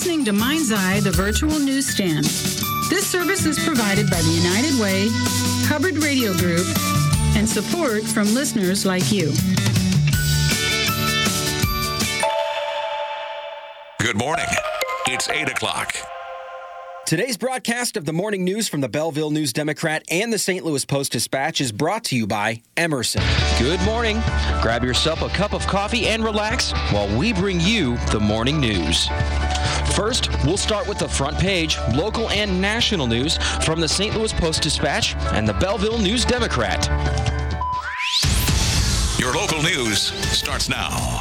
listening to Mind's Eye, the virtual newsstand. This service is provided by the United Way, Hubbard Radio Group, and support from listeners like you. Good morning. It's 8 o'clock. Today's broadcast of the morning news from the Belleville News-Democrat and the St. Louis Post-Dispatch is brought to you by Emerson. Good morning. Grab yourself a cup of coffee and relax while we bring you the morning news. First, we'll start with the front page, local and national news from the St. Louis Post-Dispatch and the Belleville News-Democrat. Your local news starts now.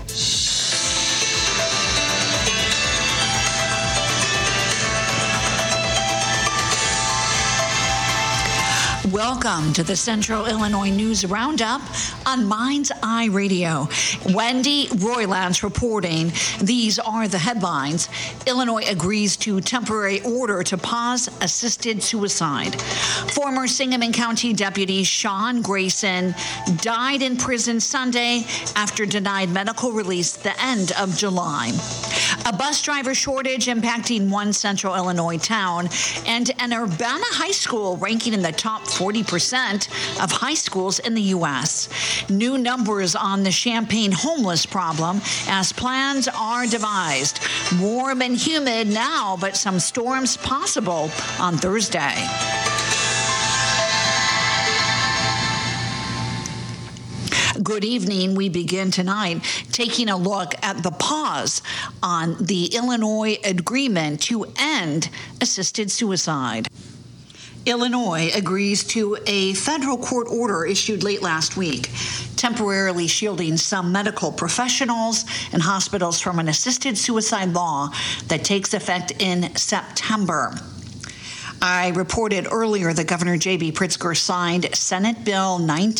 Welcome to the Central Illinois News Roundup on Mind's Eye Radio. Wendy Roylance reporting. These are the headlines. Illinois agrees to temporary order to pause assisted suicide. Former Sangamon County Deputy Sean Grayson died in prison Sunday after denied medical release the end of July. A bus driver shortage impacting one Central Illinois town, and an Urbana high school ranking in the top 40% of high schools in the U.S. New numbers on the Champaign homeless problem as plans are devised. Warm and humid now, but some storms possible on Thursday. Good evening. We begin tonight taking a look at the pause on the Illinois agreement to end assisted suicide. Illinois agrees to a federal court order issued late last week, temporarily shielding some medical professionals and hospitals from an assisted suicide law that takes effect in September. I reported earlier that Governor J.B. Pritzker signed Senate Bill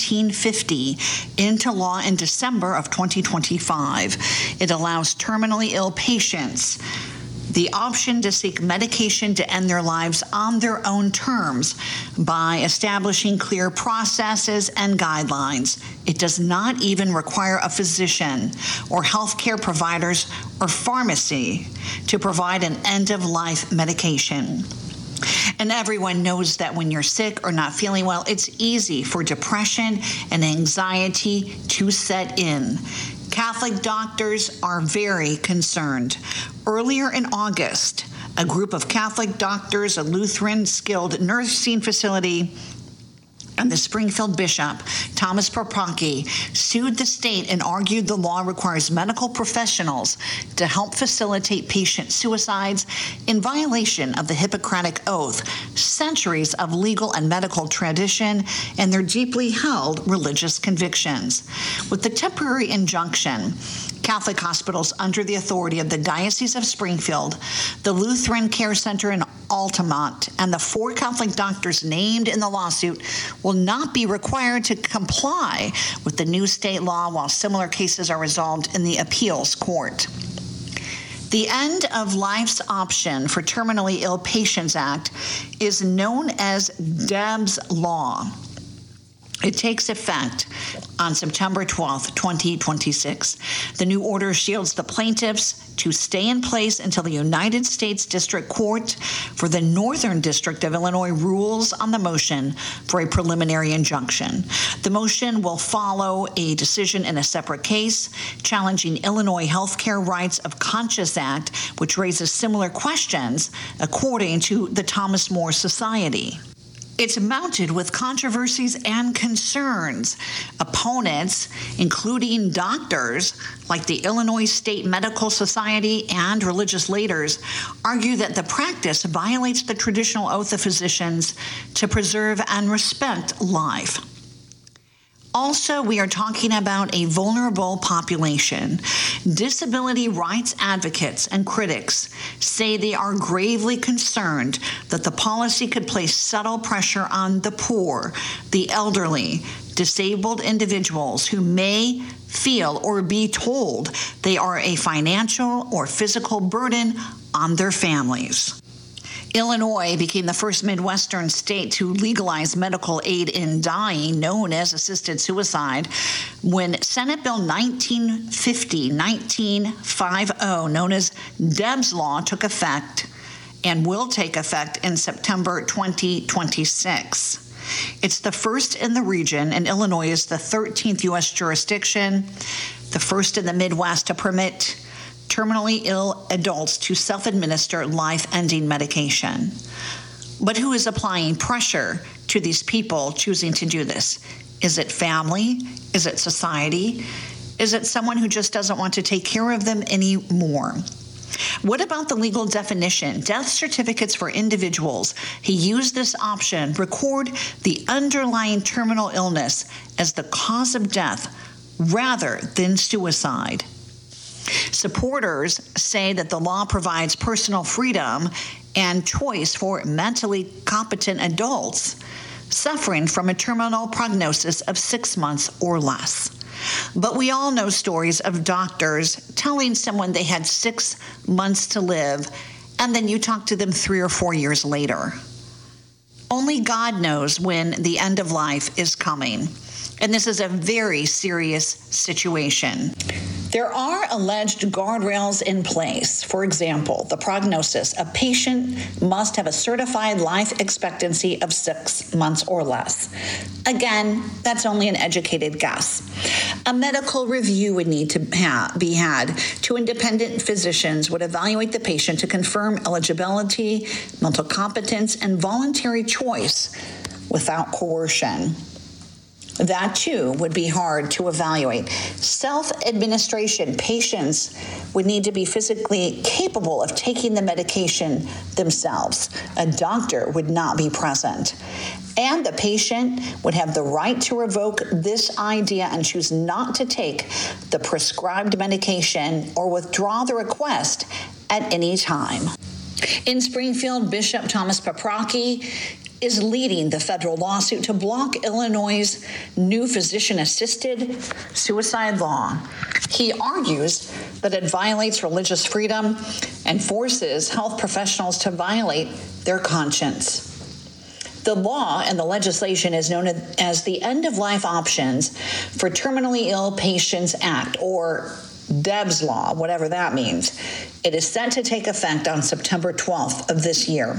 1950 into law in December of 2025. It allows terminally ill patients the option to seek medication to end their lives on their own terms by establishing clear processes and guidelines. It does not even require a physician or healthcare providers or pharmacy to provide an end-of-life medication. And everyone knows that when you're sick or not feeling well, it's easy for depression and anxiety to set in. Catholic doctors are very concerned. Earlier in August, a group of Catholic doctors, a Lutheran skilled nursing facility, and the Springfield Bishop, Thomas Propaki, sued the state and argued the law requires medical professionals to help facilitate patient suicides in violation of the Hippocratic Oath, centuries of legal and medical tradition, and their deeply held religious convictions. With the temporary injunction, Catholic hospitals under the authority of the Diocese of Springfield, the Lutheran Care Center in Altamont, and the 4 Catholic doctors named in the lawsuit will not be required to comply with the new state law while similar cases are resolved in the appeals court. The End of Life's Option for Terminally Ill Patients Act is known as Debs Law. It takes effect on September 12th, 2026. The new order shields the plaintiffs to stay in place until the United States District Court for the Northern District of Illinois rules on the motion for a preliminary injunction. The motion will follow a decision in a separate case challenging Illinois Healthcare Rights of Conscience Act, which raises similar questions, according to the Thomas More Society. It's mounted with controversies and concerns. Opponents, including doctors like the Illinois State Medical Society and religious leaders, argue that the practice violates the traditional oath of physicians to preserve and respect life. Also, we are talking about a vulnerable population. Disability rights advocates and critics say they are gravely concerned that the policy could place subtle pressure on the poor, the elderly, disabled individuals who may feel or be told they are a financial or physical burden on their families. Illinois became the first Midwestern state to legalize medical aid in dying, known as assisted suicide, when Senate Bill 1950, known as Debs Law, took effect and will take effect in September 2026. It's the first in the region, and Illinois is the 13th U.S. jurisdiction, the first in the Midwest to permit terminally ill adults to self-administer life-ending medication. But who is applying pressure to these people choosing to do this? Is it family? Is it society? Is it someone who just doesn't want to take care of them anymore? What about the legal definition? Death certificates for individuals who use this option record the underlying terminal illness as the cause of death rather than suicide. Supporters say that the law provides personal freedom and choice for mentally competent adults suffering from a terminal prognosis of 6 months or less. But we all know stories of doctors telling someone they had 6 months to live, and then you talk to them 3 or 4 years later. Only God knows when the end of life is coming, and this is a very serious situation. There are alleged guardrails in place. For example, the prognosis: a patient must have a certified life expectancy of 6 months or less. Again, that's only an educated guess. A medical review would need to be had. 2 independent physicians would evaluate the patient to confirm eligibility, mental competence, and voluntary choice without coercion. That, too, would be hard to evaluate. Self-administration: patients would need to be physically capable of taking the medication themselves. A doctor would not be present. And the patient would have the right to revoke this idea and choose not to take the prescribed medication or withdraw the request at any time. In Springfield, Bishop Thomas Paprocki is leading the federal lawsuit to block Illinois' new physician-assisted suicide law. He argues that it violates religious freedom and forces health professionals to violate their conscience. The law and the legislation is known as the End-of-Life Options for Terminally Ill Patients Act, or Debs Law, whatever that means. It is set to take effect on September 12th of this year.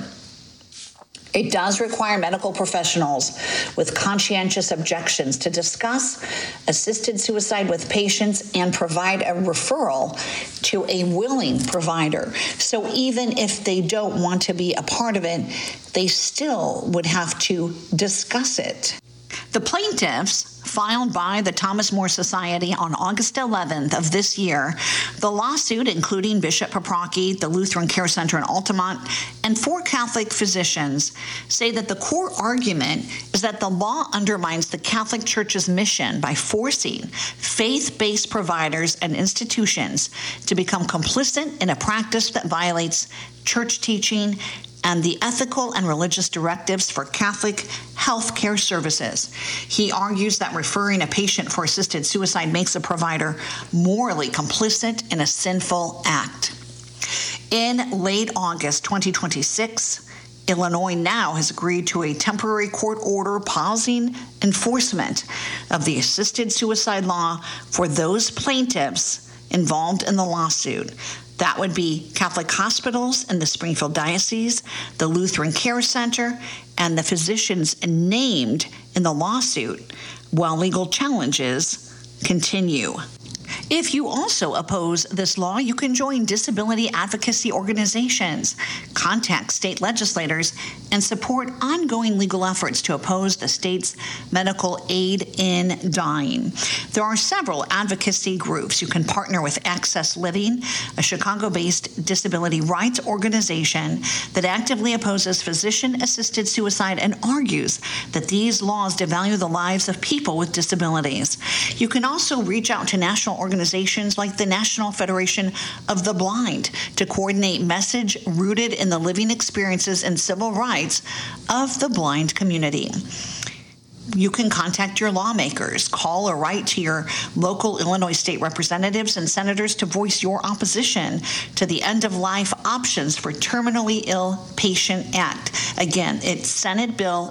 It does require medical professionals with conscientious objections to discuss assisted suicide with patients and provide a referral to a willing provider. So even if they don't want to be a part of it, they still would have to discuss it. The plaintiffs filed by the Thomas More Society on August 11th of this year. The lawsuit, including Bishop Paprocki, the Lutheran Care Center in Altamont, and 4 Catholic physicians, say that the core argument is that the law undermines the Catholic Church's mission by forcing faith-based providers and institutions to become complicit in a practice that violates church teaching and the ethical and religious directives for Catholic health care services. He argues that referring a patient for assisted suicide makes a provider morally complicit in a sinful act. In late August 2026, Illinois now has agreed to a temporary court order pausing enforcement of the assisted suicide law for those plaintiffs involved in the lawsuit. That would be Catholic hospitals in the Springfield Diocese, the Lutheran Care Center, and the physicians named in the lawsuit, while legal challenges continue. If you also oppose this law, you can join disability advocacy organizations, contact state legislators, and support ongoing legal efforts to oppose the state's medical aid in dying. There are several advocacy groups. You can partner with Access Living, a Chicago-based disability rights organization that actively opposes physician-assisted suicide and argues that these laws devalue the lives of people with disabilities. You can also reach out to national organizations like the National Federation of the Blind to coordinate message rooted in the living experiences and civil rights of the blind community. You can contact your lawmakers, call or write to your local Illinois state representatives and senators to voice your opposition to the End-of-Life Options for Terminally Ill Patient Act. Again, it's Senate Bill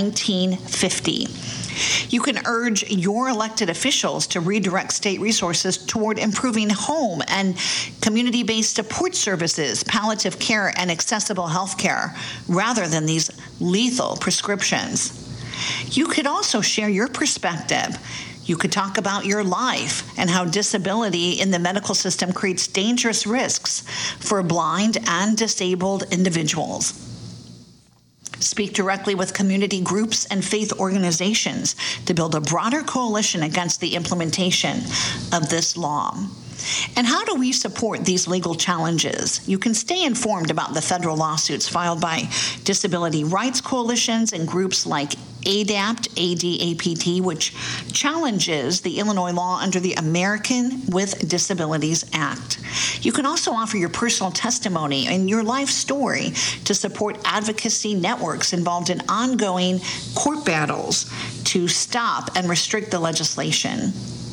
1950. You can urge your elected officials to redirect state resources toward improving home and community-based support services, palliative care, and accessible health care, rather than these lethal prescriptions. You could also share your perspective. You could talk about your life and how disability in the medical system creates dangerous risks for blind and disabled individuals. Speak directly with community groups and faith organizations to build a broader coalition against the implementation of this law. And how do we support these legal challenges? You can stay informed about the federal lawsuits filed by disability rights coalitions and groups like ADAPT, ADAPT, which challenges the Illinois law under the American with Disabilities Act. You can also offer your personal testimony and your life story to support advocacy networks involved in ongoing court battles to stop and restrict the legislation.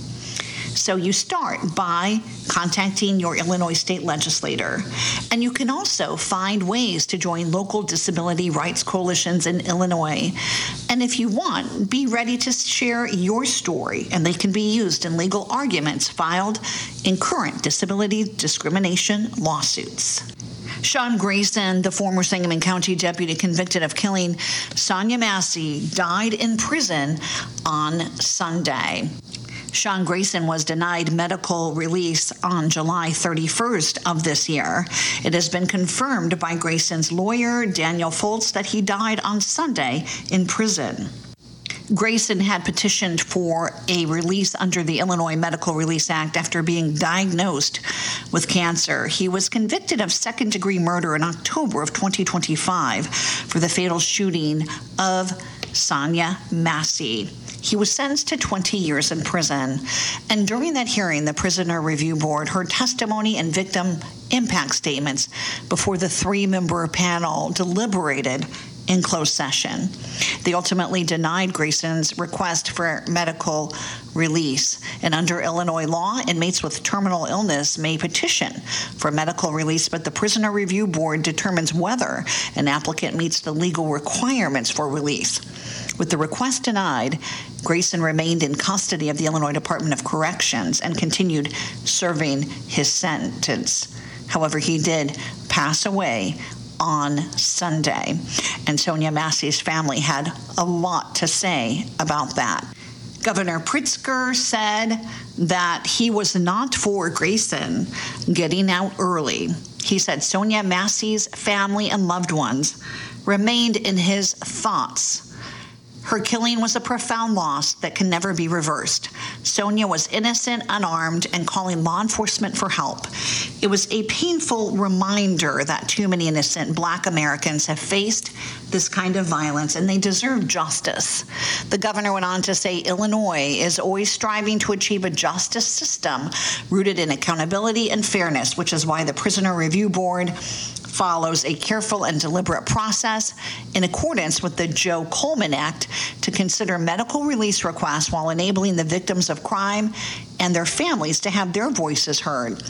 So you start by contacting your Illinois state legislator. And you can also find ways to join local disability rights coalitions in Illinois. And if you want, be ready to share your story, and they can be used in legal arguments filed in current disability discrimination lawsuits. Sean Grayson, the former Sangamon County deputy convicted of killing Sonia Massey, died in prison on Sunday. Sean Grayson was denied medical release on July 31st of this year. It has been confirmed by Grayson's lawyer, Daniel Foltz, that he died on Sunday in prison. Grayson had petitioned for a release under the Illinois Medical Release Act after being diagnosed with cancer. He was convicted of second-degree murder in October of 2025 for the fatal shooting of Sonia Massey. He was sentenced to 20 years in prison. And during that hearing, the Prisoner Review Board heard testimony and victim impact statements before the three-member panel deliberated in closed session. They ultimately denied Grayson's request for medical release. And under Illinois law, inmates with terminal illness may petition for medical release, but the Prisoner Review Board determines whether an applicant meets the legal requirements for release. With the request denied, Grayson remained in custody of the Illinois Department of Corrections and continued serving his sentence. However, he did pass away on Sunday, and Sonia Massey's family had a lot to say about that. Governor Pritzker said that he was not for Grayson getting out early. He said Sonia Massey's family and loved ones remained in his thoughts. Her killing was a profound loss that can never be reversed. Sonia was innocent, unarmed, and calling law enforcement for help. It was a painful reminder that too many innocent Black Americans have faced this kind of violence, and they deserve justice. The governor went on to say Illinois is always striving to achieve a justice system rooted in accountability and fairness, which is why the Prisoner Review Board follows a careful and deliberate process in accordance with the Joe Coleman Act to consider medical release requests while enabling the victims of crime and their families to have their voices heard.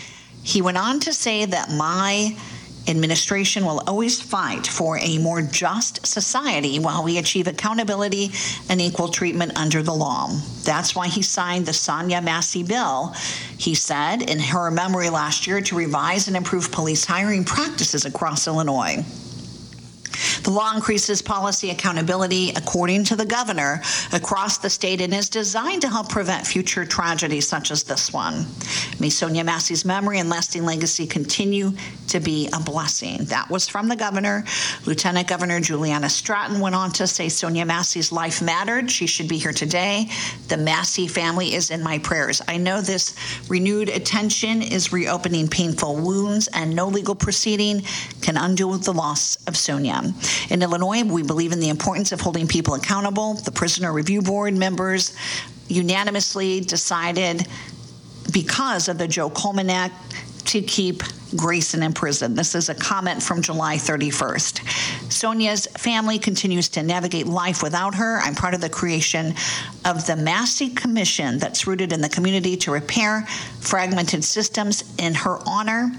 He went on to say that my administration will always fight for a more just society while we achieve accountability and equal treatment under the law. That's why he signed the Sonia Massey bill, he said in her memory last year, to revise and improve police hiring practices across Illinois. The law increases policy accountability, according to the governor, across the state and is designed to help prevent future tragedies such as this one. May Sonia Massey's memory and lasting legacy continue to be a blessing. That was from the governor. Lieutenant Governor Juliana Stratton went on to say Sonia Massey's life mattered. She should be here today. The Massey family is in my prayers. I know this renewed attention is reopening painful wounds, and no legal proceeding can undo the loss of Sonia. In Illinois, we believe in the importance of holding people accountable. The Prisoner Review Board members unanimously decided, because of the Joe Coleman Act, to keep Grayson in prison. This is a comment from July 31st. Sonia's family continues to navigate life without her. I'm proud of the creation of the Massey Commission that's rooted in the community to repair fragmented systems in her honor.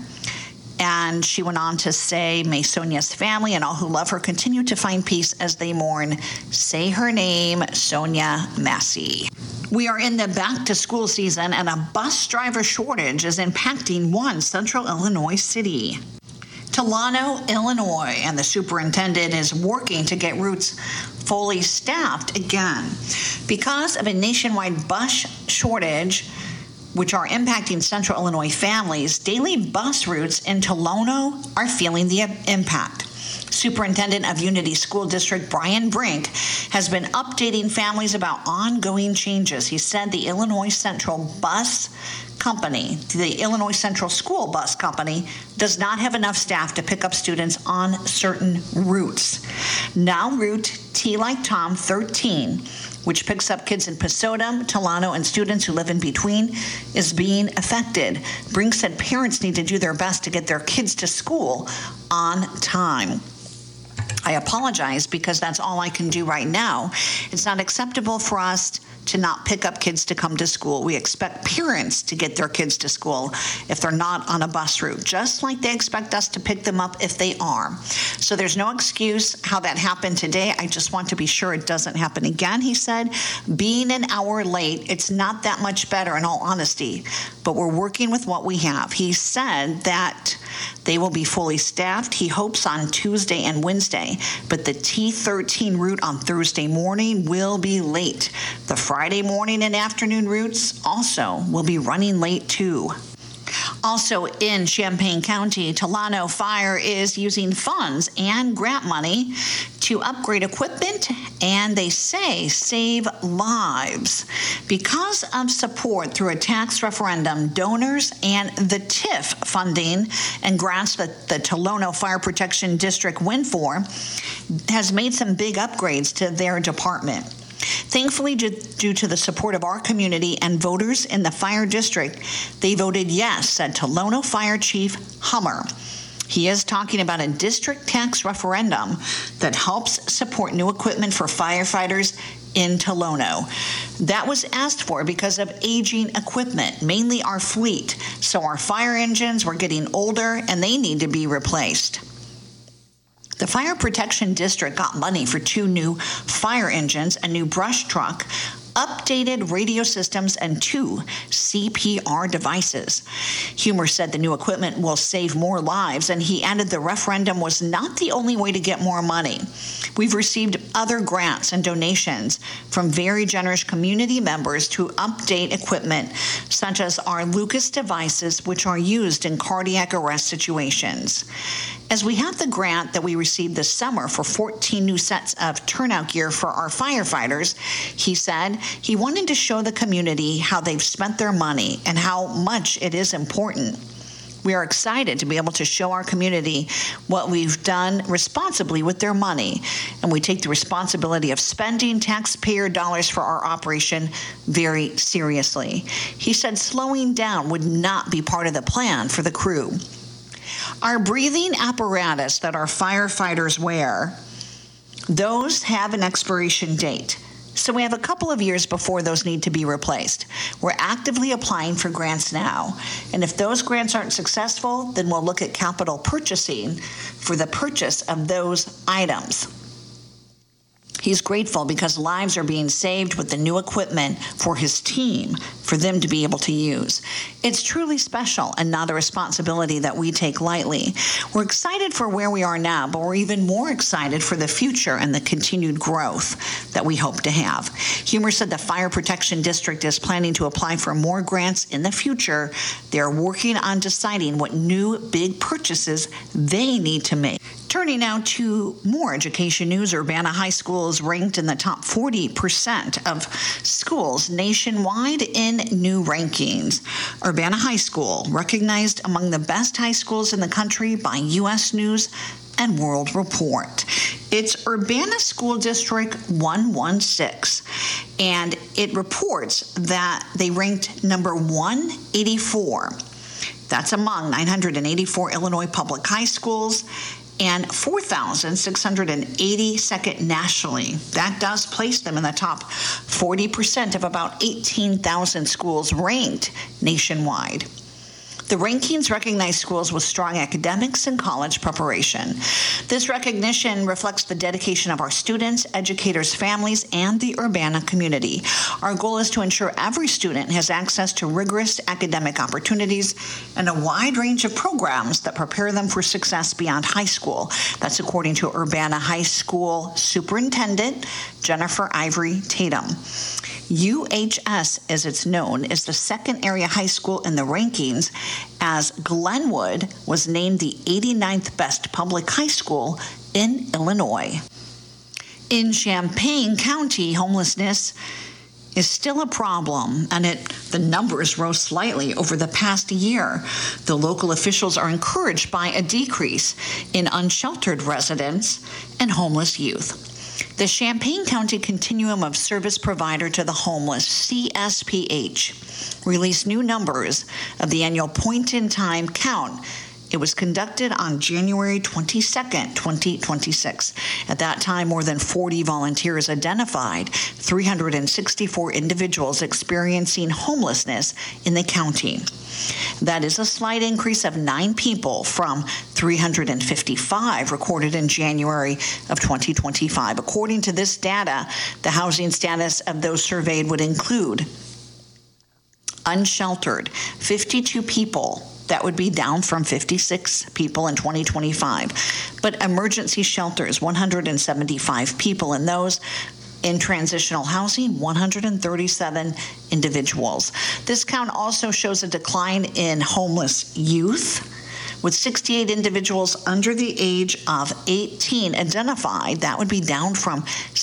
And she went on to say, may Sonia's family and all who love her continue to find peace as they mourn. Say her name, Sonia Massey. We are in the back-to-school season, and a bus driver shortage is impacting one central Illinois city. Tolano, Illinois, and the superintendent is working to get routes fully staffed again. Because of a nationwide bus shortage, which are impacting central Illinois families, daily bus routes in Tolano are feeling the impact. Superintendent of Unity School District Brian Brink has been updating families about ongoing changes. He said the Illinois Central Bus Company, the Illinois Central School Bus Company, does not have enough staff to pick up students on certain routes. Now route T like Tom 13, which picks up kids in Pasodum, Tolano, and students who live in between, is being affected. Brink said parents need to do their best to get their kids to school on time. I apologize because that's all I can do right now. It's not acceptable for us to not pick up kids to come to school. We expect parents to get their kids to school if they're not on a bus route, just like they expect us to pick them up if they are. So there's no excuse how that happened today. I just want to be sure it doesn't happen again, he said. Being an hour late, it's not that much better in all honesty, but we're working with what we have. He said that they will be fully staffed, he hopes, on Tuesday and Wednesday, but the T13 route on Thursday morning will be late. The Friday morning and afternoon routes also will be running late too. Also in Champaign County, Tolano Fire is using funds and grant money to upgrade equipment, and they say save lives. Because of support through a tax referendum, donors and the TIF funding and grants that the Tolano Fire Protection District went for has made some big upgrades to their department. Thankfully, due to the support of our community and voters in the fire district, they voted yes, said Tolano Fire Chief Hummer. He is talking about a district tax referendum that helps support new equipment for firefighters in Tolano. That was asked for because of aging equipment, mainly our fleet. So our fire engines were getting older and they need to be replaced. The Fire Protection District got money for 2 new fire engines, a new brush truck, updated radio systems, and 2 CPR devices. Hummer said the new equipment will save more lives, and he added the referendum was not the only way to get more money. We've received other grants and donations from very generous community members to update equipment, such as our Lucas devices, which are used in cardiac arrest situations. As we have the grant that we received this summer for 14 new sets of turnout gear for our firefighters, he said he wanted to show the community how they've spent their money and how much it is important. We are excited to be able to show our community what we've done responsibly with their money, and we take the responsibility of spending taxpayer dollars for our operation very seriously. He said slowing down would not be part of the plan for the crew. Our breathing apparatus that our firefighters wear, those have an expiration date. So we have a couple of years before those need to be replaced. We're actively applying for grants now. And if those grants aren't successful, then we'll look at capital purchasing for the purchase of those items. He's grateful because lives are being saved with the new equipment for his team for them to be able to use. It's truly special and not a responsibility that we take lightly. We're excited for where we are now, but we're even more excited for the future and the continued growth that we hope to have. Hummer said the Fire Protection District is planning to apply for more grants in the future. They're working on deciding what new big purchases they need to make. Turning now to more education news, Urbana High School is ranked in the top 40% of schools nationwide in new rankings. Urbana High School, recognized among the best high schools in the country by U.S. News and World Report. It's Urbana School District 116, and it reports that they ranked number 184 That's among 984 Illinois public high schools and 4,682nd nationally. That does place them in the top 40% of about 18,000 schools ranked nationwide. The rankings recognize schools with strong academics and college preparation. This recognition reflects the dedication of our students, educators, families, and the Urbana community. Our goal is to ensure every student has access to rigorous academic opportunities and a wide range of programs that prepare them for success beyond high school. That's according to Urbana High School Superintendent Jennifer Ivory Tatum. UHS, as it's known, is the second area high school in the rankings, as Glenwood was named the 89th best public high school in Illinois. In Champaign County, homelessness is still a problem, and the numbers rose slightly over the past year. The local officials are encouraged by a decrease in unsheltered residents and homeless youth. The Champaign County Continuum of Service Provider to the Homeless, CSPH, released new numbers of the annual point-in-time count. It was conducted on January 22nd, 2026. At that time, more than 40 volunteers identified 364 individuals experiencing homelessness in the county. That is a slight increase of 9 people from 355 recorded in January of 2025. According to this data, the housing status of those surveyed would include unsheltered, 52 people. That would be down from 56 people in 2025. But emergency shelters, 175 people in those. In transitional housing, 137 individuals. This count also shows a decline in homeless youth, with 68 individuals under the age of 18 identified. That would be down from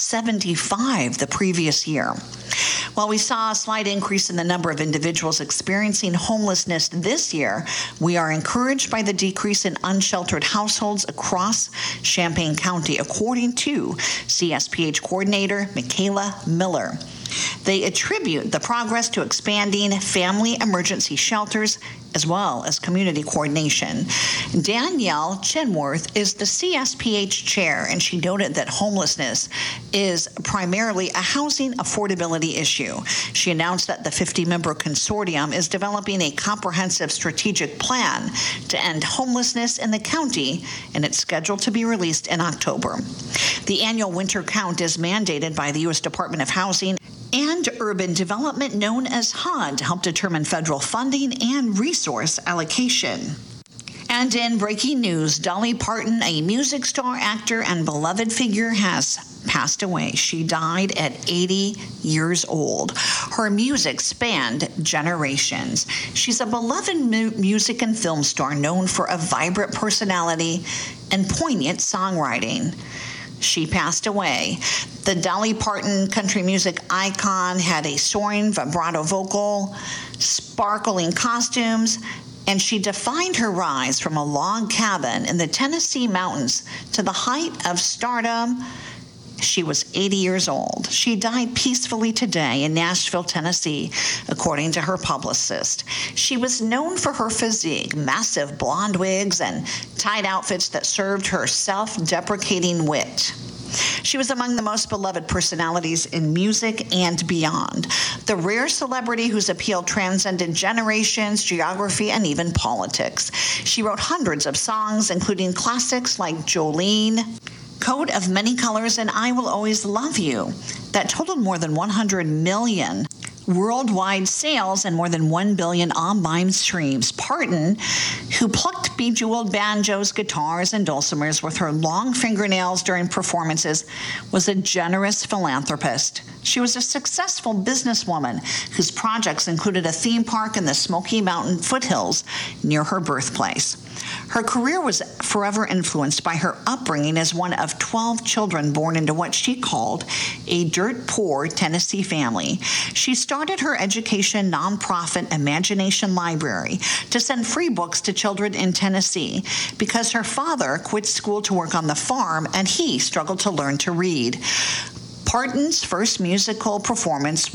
75 the previous year. While we saw a slight increase in the number of individuals experiencing homelessness this year, we are encouraged by the decrease in unsheltered households across Champaign County, according to CSPH Coordinator Michaela Miller. They attribute the progress to expanding family emergency shelters as well as community coordination. Danielle Chenworth is the CSPH chair, and she noted that homelessness is primarily a housing affordability issue. She announced that the 50-member consortium is developing a comprehensive strategic plan to end homelessness in the county, and it's scheduled to be released in October. The annual winter count is mandated by the U.S. Department of Housing and Urban Development, known as HUD, to help determine federal funding and resource allocation. And in breaking news, Dolly Parton, a music star, actor, and beloved figure, has passed away. She died at 80 years old. Her music spanned generations. She's a beloved music and film star known for a vibrant personality and poignant songwriting. She passed away. The Dolly Parton country music icon had a soaring vibrato vocal, sparkling costumes, and she defined her rise from a log cabin in the Tennessee mountains to the height of stardom. She was 80 years old. She died peacefully today in Nashville, Tennessee, according to her publicist. She was known for her physique, massive blonde wigs, and tight outfits that served her self-deprecating wit. She was among the most beloved personalities in music and beyond, the rare celebrity whose appeal transcended generations, geography, and even politics. She wrote hundreds of songs, including classics like Jolene, Coat of Many Colors, and I Will Always Love You, that totaled more than 100 million worldwide sales and more than 1 billion online streams. Parton, who plucked bejeweled banjos, guitars, and dulcimers with her long fingernails during performances, was a generous philanthropist. She was a successful businesswoman whose projects included a theme park in the Smoky Mountain foothills near her birthplace. Her career was forever influenced by her upbringing as one of 12 children born into what she called a dirt-poor Tennessee family. She started her education nonprofit Imagination Library to send free books to children in Tennessee because her father quit school to work on the farm and he struggled to learn to read. Parton's first musical performance were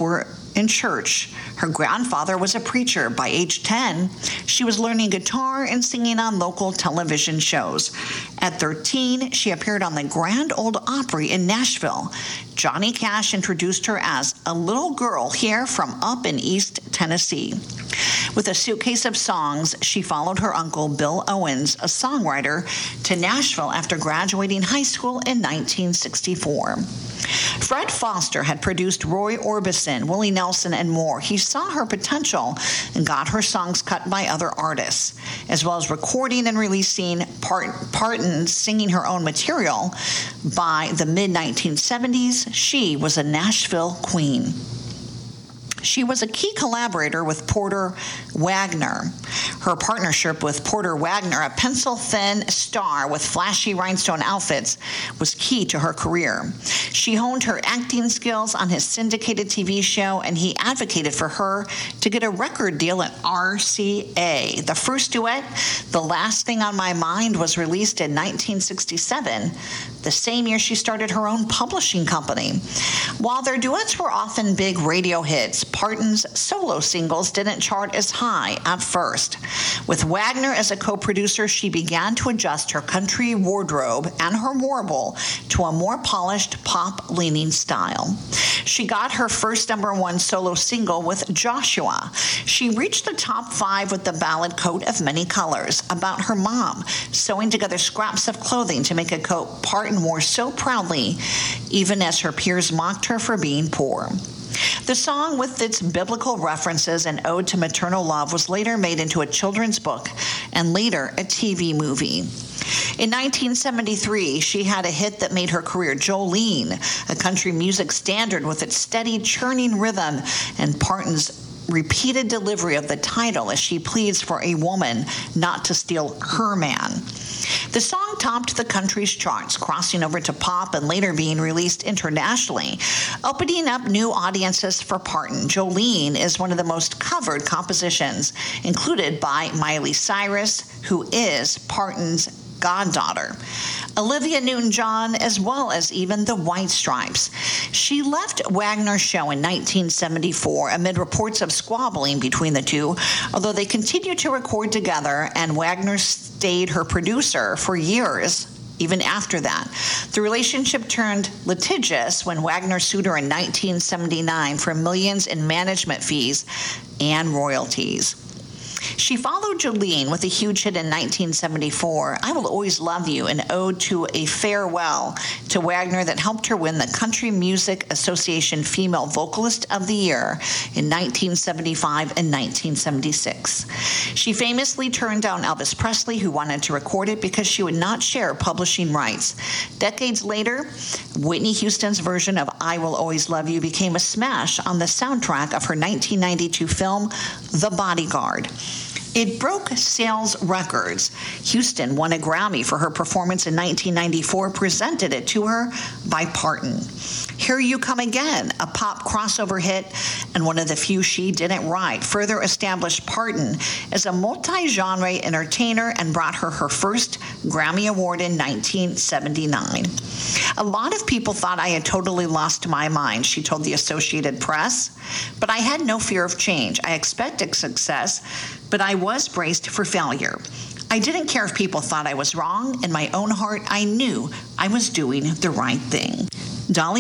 in church. Her grandfather was a preacher. By age 10, she was learning guitar and singing on local television shows. At 13, she appeared on the Grand Ole Opry in Nashville. Johnny Cash introduced her as a little girl here from up in East Tennessee. With a suitcase of songs, she followed her uncle, Bill Owens, a songwriter, to Nashville after graduating high school in 1964. Fred Foster had produced Roy Orbison, Willie Nelson, and more. He saw her potential and got her songs cut by other artists, as well as recording and releasing Parton singing her own material. By the mid-1970s, she was a Nashville queen. She was a key collaborator with Porter Wagoner. Her partnership with Porter Wagoner, a pencil-thin star with flashy rhinestone outfits, was key to her career. She honed her acting skills on his syndicated TV show, and he advocated for her to get a record deal at RCA. The first duet, The Last Thing on My Mind, was released in 1967, the same year she started her own publishing company. While their duets were often big radio hits, Parton's solo singles didn't chart as high at first. With Wagoner as a co-producer, she began to adjust her country wardrobe and her warble to a more polished, pop-leaning style. She got her first #1 solo single with Joshua. She reached the top 5 with the ballad Coat of Many Colors, about her mom sewing together scraps of clothing to make a coat Parton wore so proudly, even as her peers mocked her for being poor. The song, with its biblical references and ode to maternal love, was later made into a children's book and later a TV movie. In 1973, she had a hit that made her career, Jolene, a country music standard with its steady, churning rhythm and Parton's repeated delivery of the title as she pleads for a woman not to steal her man. The song topped the country's charts, crossing over to pop and later being released internationally, opening up new audiences for Parton. Jolene is one of the most covered compositions, included by Miley Cyrus, who is Parton's goddaughter, Olivia Newton-John, as well as even the White Stripes. She left Wagoner's show in 1974 amid reports of squabbling between the two, although they continued to record together, and Wagoner stayed her producer for years. Even after that, the relationship turned litigious when Wagoner sued her in 1979 for millions in management fees and royalties. She followed Jolene with a huge hit in 1974, I Will Always Love You, an ode to a farewell to Wagoner that helped her win the Country Music Association Female Vocalist of the Year in 1975 and 1976. She famously turned down Elvis Presley, who wanted to record it because she would not share publishing rights. Decades later, Whitney Houston's version of I Will Always Love You became a smash on the soundtrack of her 1992 film, The Bodyguard. It broke sales records. Houston won a Grammy for her performance in 1994, presented it to her by Parton. Here You Come Again, a pop crossover hit and one of the few she didn't write, further established Parton as a multi-genre entertainer and brought her her first Grammy Award in 1979. A lot of people thought I had totally lost my mind, she told the Associated Press, but I had no fear of change. I expected success, but I was braced for failure. I didn't care if people thought I was wrong. In my own heart, I knew I was doing the right thing. Dolly